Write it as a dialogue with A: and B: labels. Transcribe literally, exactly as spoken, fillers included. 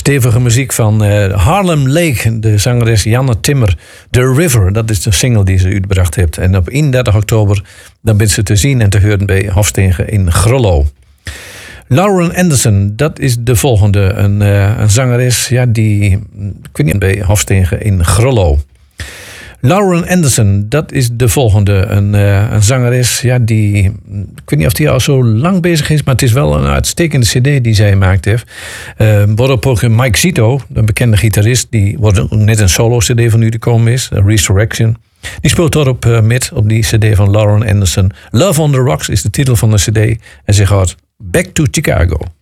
A: Stevige muziek van uh, Harlem Lake, de zangeres Janne Timmer. The River, dat is de single die ze uitgebracht heeft. En op eenendertig oktober dan bent ze te zien en te horen bij Hofstegen in Grollo. Lauren Anderson, dat is de volgende. Een, uh, een zangeres, ja, die, ik weet niet, bij Hofstegen in Grollo. Lauren Anderson, dat is de volgende. Een, uh, een zangeres, ja, die, ik weet niet of die al zo lang bezig is, maar het is wel een uitstekende cd die zij gemaakt heeft. Uh, waarop ook Mike Zito, een bekende gitarist, die wordt ook net een solo cd van nu gekomen is, Resurrection. Die speelt daarop uh, met op die cd van Lauren Anderson. Love on the Rocks is de titel van de cd en ze gaat Back to Chicago.